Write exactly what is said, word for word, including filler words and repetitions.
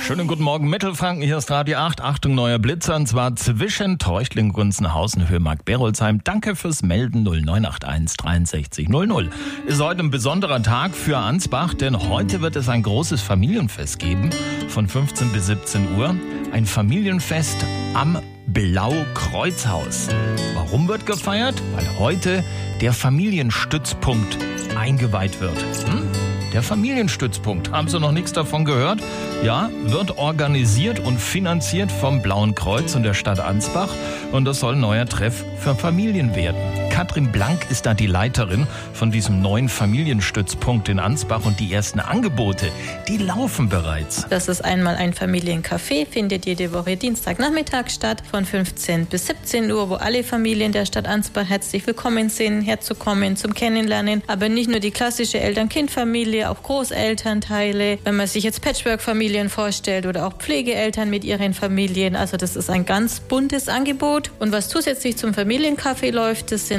Schönen guten Morgen, Mittelfranken, hier ist Radio acht. Achtung, neuer Blitzer, und zwar zwischen Treuchtlingen, Gunzenhausen, Höhe Mark-Berolzheim. Danke fürs Melden. null neun acht eins dreiundsechzig null null. Ist heute ein besonderer Tag für Ansbach, denn heute wird es ein großes Familienfest geben, von fünfzehn bis siebzehn Uhr. Ein Familienfest am Blaukreuzhaus. Warum wird gefeiert? Weil heute der Familienstützpunkt eingeweiht wird. Hm? Der Familienstützpunkt. Haben Sie noch nichts davon gehört? Ja, wird organisiert und finanziert vom Blauen Kreuz und der Stadt Ansbach. Und das soll ein neuer Treff für Familien werden. Katrin Blank ist da die Leiterin von diesem neuen Familienstützpunkt in Ansbach. Und die ersten Angebote, die laufen bereits. Das ist einmal ein Familiencafé, findet jede Woche Dienstagnachmittag statt, von fünfzehn bis siebzehn Uhr, wo alle Familien der Stadt Ansbach herzlich willkommen sind, herzukommen zum Kennenlernen. Aber nicht nur die klassische Eltern-Kind-Familie, auch Großelternteile, wenn man sich jetzt Patchwork-Familien vorstellt oder auch Pflegeeltern mit ihren Familien. Also das ist ein ganz buntes Angebot. Und was zusätzlich zum Familiencafé läuft, das sind